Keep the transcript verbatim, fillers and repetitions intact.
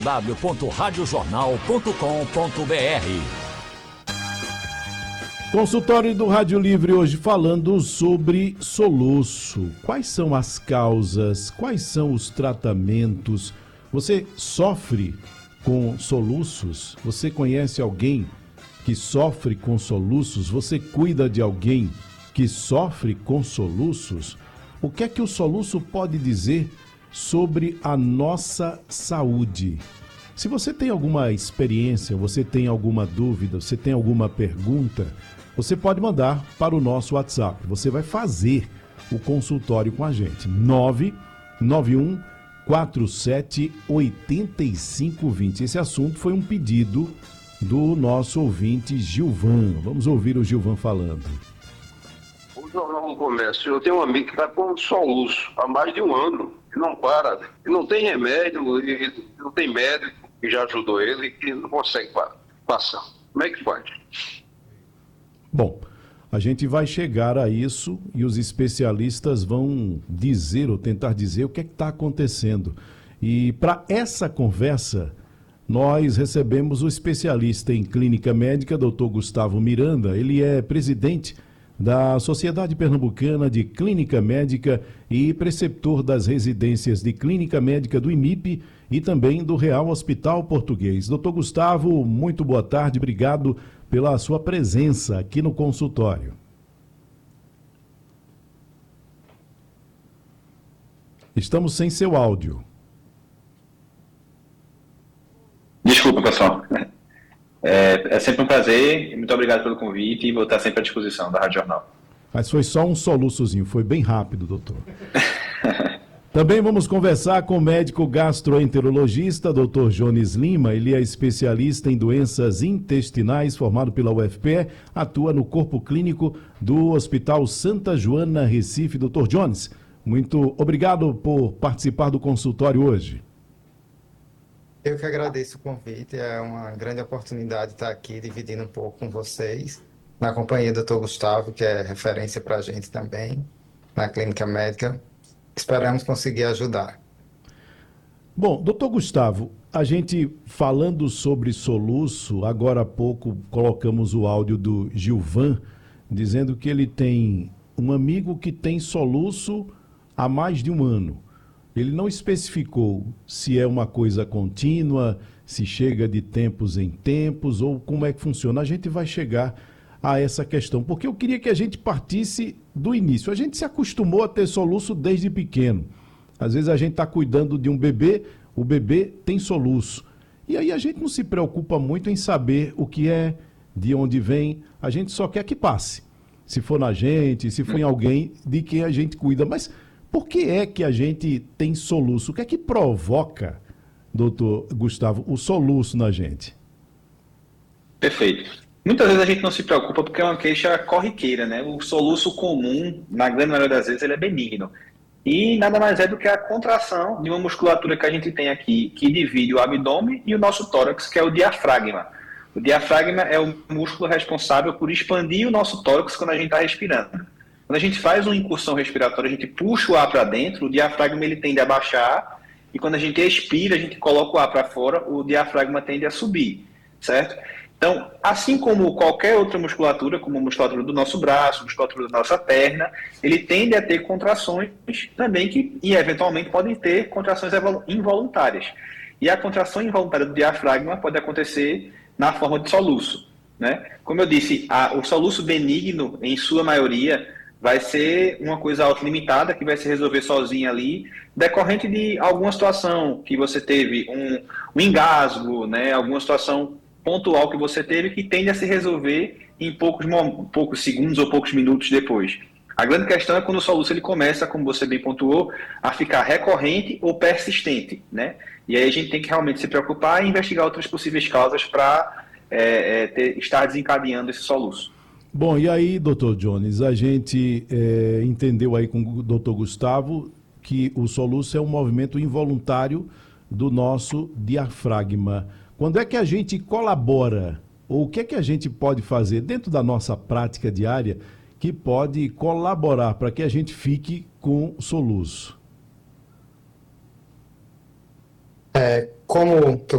w ponto rádio jornal ponto com ponto br. Consultório do Rádio Livre hoje falando sobre soluço. Quais são as causas? Quais são os tratamentos? Você sofre com soluços? Você conhece alguém que sofre com soluços? Você cuida de alguém que sofre com soluços? O que é que o soluço pode dizer sobre a nossa saúde? Se você tem alguma experiência, você tem alguma dúvida, você tem alguma pergunta, você pode mandar para o nosso WhatsApp. Você vai fazer o consultório com a gente. nove nove um quatro sete oito cinco dois zero. Esse assunto foi um pedido do nosso ouvinte Gilvan. Vamos ouvir o Gilvan falando. O Jornal do Comércio, eu tenho um amigo que está com soluço há mais de um ano, e não para, e não tem remédio, e não tem médico que já ajudou ele e que não consegue passar. Como é que faz? Bom, a gente vai chegar a isso e os especialistas vão dizer ou tentar dizer o que é que está acontecendo. E para essa conversa, nós recebemos o especialista em clínica médica, doutor Gustavo Miranda. Ele é presidente da Sociedade Pernambucana de Clínica Médica e preceptor das residências de clínica médica do I M I P e também do Real Hospital Português. doutor Gustavo, muito boa tarde, obrigado pela sua presença aqui no consultório. Estamos sem seu áudio. Desculpa, pessoal. É, é sempre um prazer, muito obrigado pelo convite e vou estar sempre à disposição da Rádio Jornal. Mas foi só um soluçozinho, foi bem rápido, doutor. Também vamos conversar com o médico gastroenterologista, doutor Jones Lima. Ele é especialista em doenças intestinais, formado pela U F P E, atua no corpo clínico do Hospital Santa Joana, Recife. doutor Jones, muito obrigado por participar do consultório hoje. Eu que agradeço o convite, é uma grande oportunidade estar aqui dividindo um pouco com vocês, na companhia do doutor Gustavo, que é referência para a gente também, na clínica médica. Esperamos conseguir ajudar. Bom, doutor Gustavo, a gente falando sobre soluço, agora há pouco colocamos o áudio do Gilvan, dizendo que ele tem um amigo que tem soluço há mais de um ano. Ele não especificou se é uma coisa contínua, se chega de tempos em tempos ou como é que funciona. A gente vai chegar a essa questão, porque eu queria que a gente partisse do início. A gente se acostumou a ter soluço desde pequeno. Às vezes a gente está cuidando de um bebê, o bebê tem soluço. E aí a gente não se preocupa muito em saber o que é, de onde vem, a gente só quer que passe. Se for na gente, se for em alguém de quem a gente cuida. Mas por que é que a gente tem soluço? O que é que provoca, doutor Gustavo, o soluço na gente? Perfeito. Muitas vezes a gente não se preocupa porque é uma queixa corriqueira, né? O soluço comum, na grande maioria das vezes, ele é benigno. E nada mais é do que a contração de uma musculatura que a gente tem aqui, que divide o abdômen e o nosso tórax, que é o diafragma. O diafragma é o músculo responsável por expandir o nosso tórax quando a gente está respirando. Quando a gente faz uma incursão respiratória, a gente puxa o ar para dentro, o diafragma ele tende a baixar, e quando a gente expira, a gente coloca o ar para fora, o diafragma tende a subir, certo? Então, assim como qualquer outra musculatura, como a musculatura do nosso braço, a musculatura da nossa perna, ele tende a ter contrações também que, e eventualmente, podem ter contrações involuntárias. E a contração involuntária do diafragma pode acontecer na forma de soluço, né? Como eu disse, a, o soluço benigno, em sua maioria, vai ser uma coisa autolimitada, que vai se resolver sozinha ali, decorrente de alguma situação que você teve, um, um engasgo, né? Alguma situação pontual que você teve que tende a se resolver em poucos, poucos segundos ou poucos minutos depois. A grande questão é quando o soluço ele começa, como você bem pontuou, a ficar recorrente ou persistente, né? E aí a gente tem que realmente se preocupar e investigar outras possíveis causas para é, é, estar desencadeando esse soluço. Bom, e aí, doutor Jones, a gente é, entendeu aí com o doutor Gustavo que o soluço é um movimento involuntário do nosso diafragma. Quando é que a gente colabora, ou o que é que a gente pode fazer dentro da nossa prática diária que pode colaborar para que a gente fique com soluço? É, como que eu